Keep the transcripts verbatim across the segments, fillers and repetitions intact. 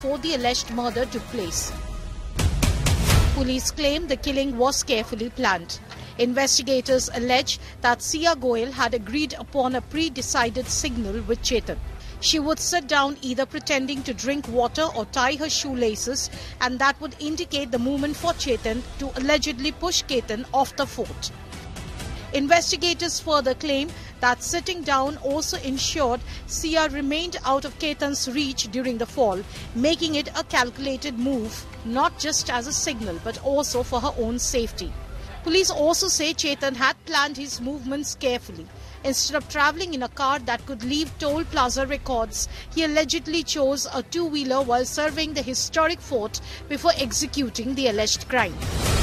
before the alleged murder took place. Police claim the killing was carefully planned. Investigators allege that Sia Goel had agreed upon a pre-decided signal with Chetan. She would sit down either pretending to drink water or tie her shoelaces, and that would indicate the movement for Chetan to allegedly push Ketan off the fort. Investigators further claim that sitting down also ensured Sia remained out of Ketan's reach during the fall, making it a calculated move, not just as a signal but also for her own safety. Police also say Chetan had planned his movements carefully. Instead of travelling in a car that could leave toll plaza records, he allegedly chose a two-wheeler while surveying the historic fort before executing the alleged crime.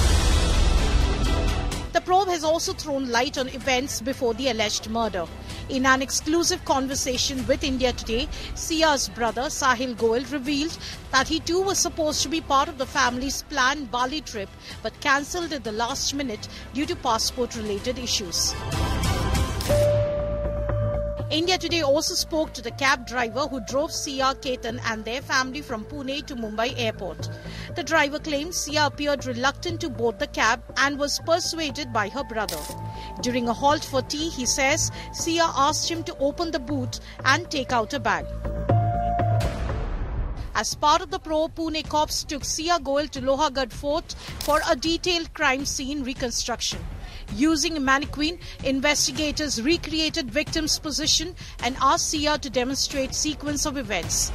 The probe has also thrown light on events before the alleged murder. In an exclusive conversation with India Today, Sia's brother Sahil Goel revealed that he too was supposed to be part of the family's planned Bali trip but cancelled at the last minute due to passport-related issues. India Today also spoke to the cab driver who drove Sia, Ketan and their family from Pune to Mumbai airport. The driver claims Sia appeared reluctant to board the cab and was persuaded by her brother. During a halt for tea, he says Sia asked him to open the boot and take out a bag. As part of the probe, Pune cops took Sia Goel to Lohagarh Fort for a detailed crime scene reconstruction. Using a mannequin, investigators recreated victim's position and asked Sia to demonstrate sequence of events.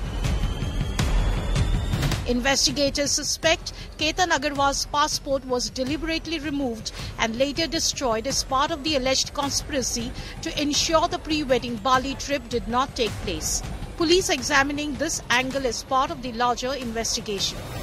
Investigators suspect Ketan Agarwal's passport was deliberately removed and later destroyed as part of the alleged conspiracy to ensure the pre-wedding Bali trip did not take place. Police examining this angle as part of the larger investigation.